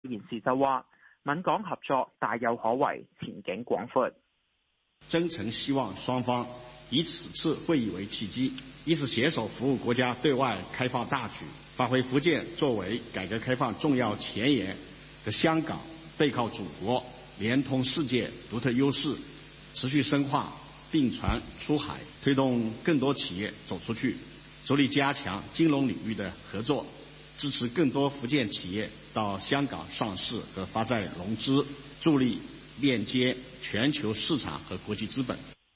現時就話，閩港合作大有可為，前景廣闊。 真誠希望雙方以此次會議為契機，一起攜手服務國家對外開放大局，發揮福建作為改革開放重要前沿和香港背靠祖國、連通世界獨特優勢，持續深化並船出海，推動更多企業走出去，着力加強金融領域的合作，支持更多福建企業到香港上市和發債融資，助力鏈接全球市場和國際資本。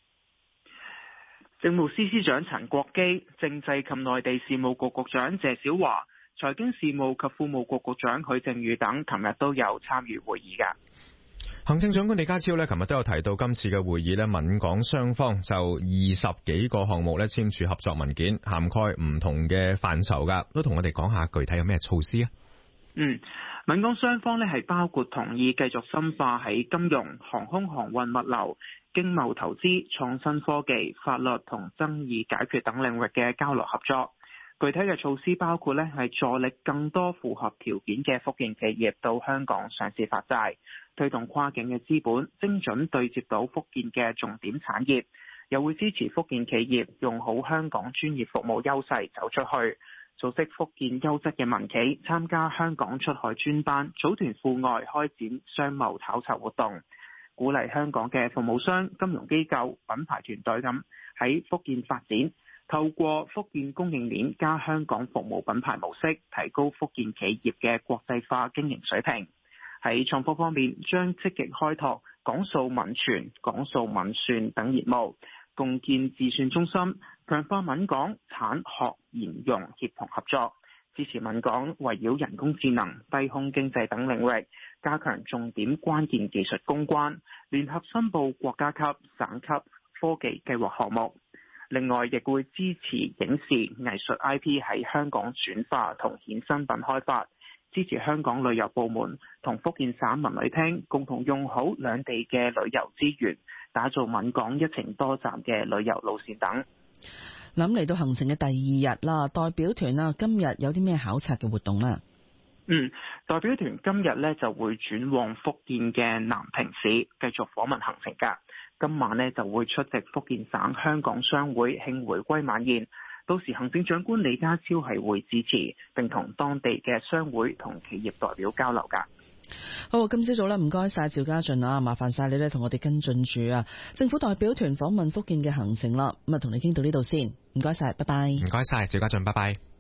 政務司司長陳國基、政制及內地事務局局長謝小華、財經事務及庫務局局長許正宇等，琴日都有參與會議㗎。 行政長官李家超琴日都有提到今次嘅會議閩港雙方就20幾個項目簽署合作文件，涵蓋唔同嘅範疇㗎，都同我哋講下具體有咩措施啊？ 閩港雙方係包括同意繼續深化喺金融、航空航運物流、經貿投資、創新科技、法律同爭議解決等領域嘅交流合作。具體嘅措施包括係助力更多符合條件嘅福建企業到香港上市發債，推動跨境嘅資本精準對接到福建嘅重點產業，又會支持福建企業用好香港專業服務優勢走出去，組織福建優質嘅民企參加香港出海專班，組團赴外開展商貿考察活動，鼓勵香港嘅服務商、金融機構、品牌團隊咁喺福建發展，透過福建供應鏈加香港服務品牌模式，提高福建企業嘅國際化經營水平。喺創科方面，將積極開拓港數民傳、港數民算等業務，共建智算中心，強化閩港產學研用協同合作，支持閩港圍繞人工智能、低空經濟等領域，加強重點關鍵技術攻關，聯合申報國家級、省級科技計劃項目。另外，亦會支持影視藝術 IP 喺香港轉化同衍生品開發，支持香港旅遊部門同福建省文旅廳共同用好兩地嘅旅遊資源，打造閩港一程多站嘅旅遊路線等。 諗嚟到行程嘅第2日啦，代表團今日有啲咩考察嘅活動呢？ 代表團今日就會轉往福建嘅南平市，繼續訪問行程㗎。今晚就會出席福建省香港商會慶回歸晚宴，到時行政長官李家超係會致辭，並同當地嘅商會同企業代表交流㗎。 好，今朝早唔該晒趙家俊啊，麻煩晒你同我哋跟進住政府代表團訪問福建嘅行程啦。咁同你傾到呢度先，唔該晒，拜拜。 唔該晒趙家俊，拜拜。